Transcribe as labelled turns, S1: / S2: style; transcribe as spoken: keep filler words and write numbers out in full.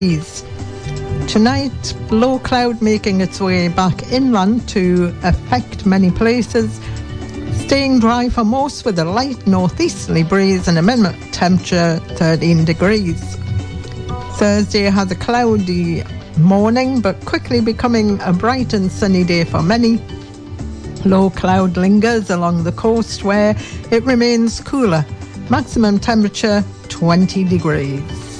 S1: Tonight, low cloud making its way back inland to affect many places, staying dry for most with a light northeasterly breeze and a minimum temperature thirteen degrees. Thursday has a cloudy morning but quickly becoming a bright and sunny day for many. Low cloud lingers along the coast where it remains cooler. Maximum temperature twenty degrees.